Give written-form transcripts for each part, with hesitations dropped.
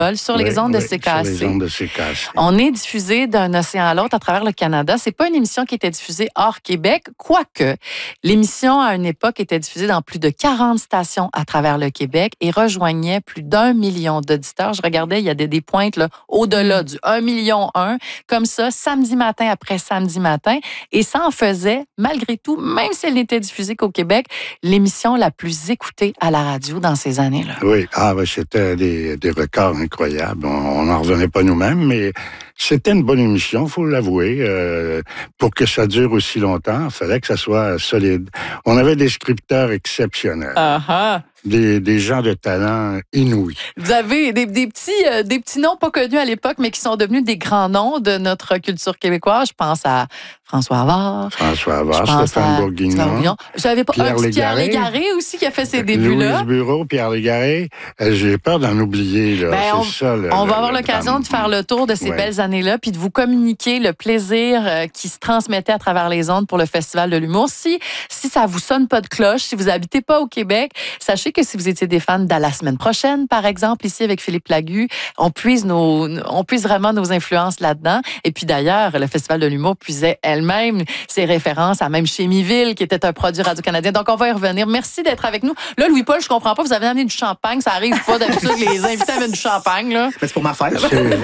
sur les ondes de CKAC. Sur les ondes de CKAC. On est diffusé d'un océan à l'autre à travers le Canada. C'est pas une émission qui était diffusée hors Québec, quoique l'émission, à une époque, était diffusée dans plus de 40 stations à travers le Québec et rejoignait plus d'1 million d'auditeurs. Je regardais, il y a des pointes là, au-delà du 1,1 million, comme ça, samedi matin après samedi matin. Et ça en faisait, malgré tout, même si elle n'était diffusée qu'au Québec, l'émission la plus écoutée à la radio dans ces années-là. Oui, c'était des records incroyables. On n'en revenait pas nous-mêmes, mais c'était une bonne émission, il faut l'avouer. Pour que ça dure aussi longtemps, il fallait que ça soit solide. On avait des scripteurs exceptionnels. Uh-huh. Des gens de talent inouïs. Vous avez des petits noms pas connus à l'époque, mais qui sont devenus des grands noms de notre culture québécoise. Je pense à François Havard. Stéphane Bourguignon. J'avais pas Pierre Légaré aussi qui a fait ses débuts-là. Louise Bureau, Pierre Légaré. J'ai peur d'en oublier. Là. On va avoir l'occasion de faire le tour de ces belles années-là puis de vous communiquer le plaisir qui se transmettait à travers les ondes pour le Festival de l'humour. Si ça vous sonne pas de cloche, si vous habitez pas au Québec, sachez que si vous étiez des fans d'À la semaine prochaine, par exemple, ici avec Philippe Lagu, on puise vraiment nos influences là-dedans. Et puis d'ailleurs, le Festival de l'humour puisait elle-même ses références à même Chémiville, qui était un produit radio-canadien. Donc, on va y revenir. Merci d'être avec nous. Là, Louis-Paul, je comprends pas, vous avez amené du champagne. Ça arrive pas d'habitude, les invités amènent du champagne, là. Mais c'est pour ma fête.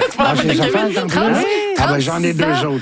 J'en ai 2 autres.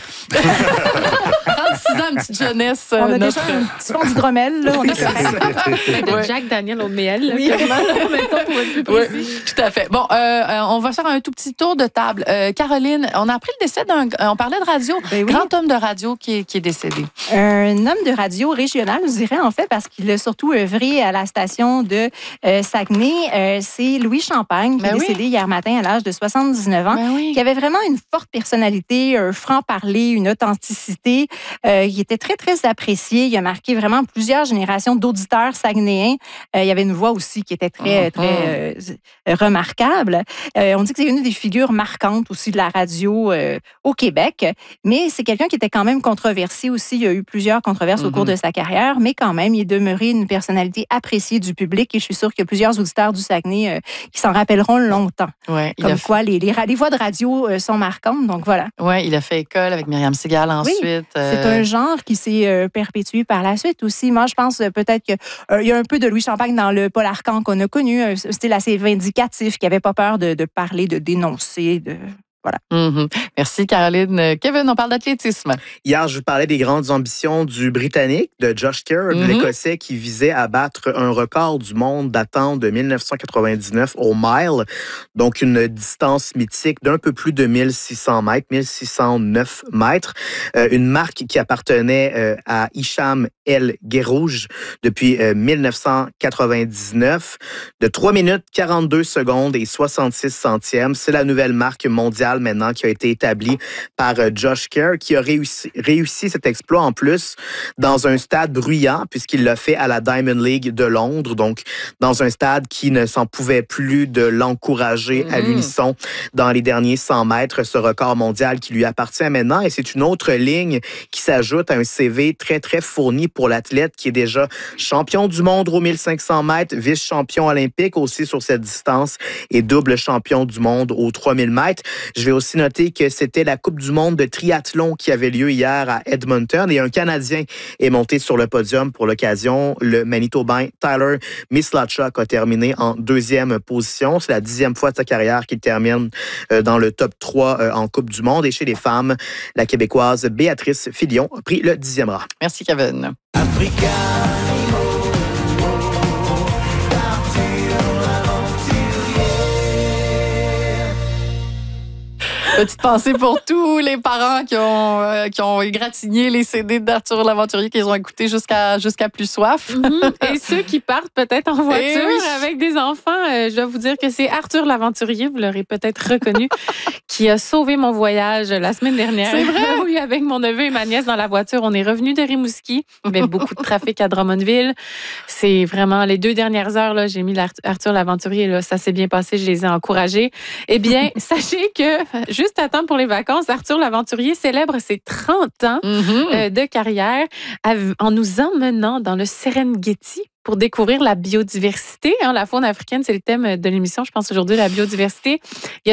36 ans, une petite jeunesse. On a déjà un petit fond d'hydromel, là. On est de Jack Daniel au miel. Oui, pour être plus précis. Oui, tout à fait. Bon, on va faire un tout petit tour de table. Caroline, on a appris le décès on parlait de radio, grand homme de radio qui est décédé. Un homme de radio régional, je dirais, en fait, parce qu'il a surtout œuvré à la station de Saguenay. C'est Louis Champagne, qui est décédé hier matin à l'âge de 79 ans, qui avait vraiment une forte personnalité, un franc-parler, une authenticité. Il était très, très apprécié. Il a marqué vraiment plusieurs générations d'auditeurs saguenéens. Il y avait une voix aussi qui était très, très remarquable. On dit que c'est une des figures marquantes aussi de la radio au Québec, mais c'est quelqu'un qui était quand même controversé aussi. Il y a eu plusieurs controverses au cours de sa carrière, mais quand même, il est demeuré une personnalité appréciée du public et je suis sûre qu'il y a plusieurs auditeurs du Saguenay qui s'en rappelleront longtemps. Ouais, comme quoi, les voix de radio sont marquantes, donc voilà. Oui, il a fait école avec Myriam Segal ensuite. Oui, c'est un genre qui s'est perpétué par la suite aussi. Moi, je pense peut-être qu'il y a un peu de Louis Champagne dans le Paul Arcand qu'on a connu, un style assez vindicatif, qui n'avait pas peur de parler, de dénoncer, voilà. Merci, Caroline. Kevin, on parle d'athlétisme. Hier, je vous parlais des grandes ambitions du Britannique, de Josh Kerr, l'Écossais, qui visait à battre un record du monde datant de 1999 au mile, donc une distance mythique d'un peu plus de 1600 mètres, 1609 mètres, une marque qui appartenait à Hicham El Guerrouj depuis 1999, de 3 minutes 42 secondes et 66 centièmes. C'est la nouvelle marque mondiale maintenant qui a été établi par Josh Kerr, qui a réussi cet exploit en plus dans un stade bruyant, puisqu'il l'a fait à la Diamond League de Londres, donc dans un stade qui ne s'en pouvait plus de l'encourager à l'unisson dans les derniers 100 mètres, ce record mondial qui lui appartient maintenant. Et c'est une autre ligne qui s'ajoute à un CV très, très fourni pour l'athlète qui est déjà champion du monde aux 1500 mètres, vice-champion olympique aussi sur cette distance et double champion du monde aux 3000 mètres. Je vais aussi noter que c'était la Coupe du monde de triathlon qui avait lieu hier à Edmonton et un Canadien est monté sur le podium pour l'occasion. Le Manitobain Tyler Mislachuk a terminé en 2e position. C'est la 10e fois de sa carrière qu'il termine dans le top 3 en Coupe du monde. Et chez les femmes, la Québécoise Béatrice Filion a pris le 10e rang. Merci, Kevin. Africa. Petite pensée pour tous les parents qui ont égratigné les CD d'Arthur l'Aventurier qu'ils ont écoutés jusqu'à plus soif. Et ceux qui partent peut-être en voiture avec des enfants, je dois vous dire que c'est Arthur l'Aventurier, vous l'aurez peut-être reconnu, qui a sauvé mon voyage la semaine dernière. C'est vrai? Oui, avec mon neveu et ma nièce dans la voiture. On est revenu de Rimouski. Il y avait beaucoup de trafic à Drummondville. C'est vraiment les 2 dernières heures, là, j'ai mis Arthur l'Aventurier. Là, ça s'est bien passé, je les ai encouragés. Eh bien, sachez que juste à temps pour les vacances, Arthur l'Aventurier célèbre ses 30 ans de carrière en nous emmenant dans le Serengeti pour découvrir la biodiversité. La faune africaine, c'est le thème de l'émission, je pense aujourd'hui, la biodiversité. Il y a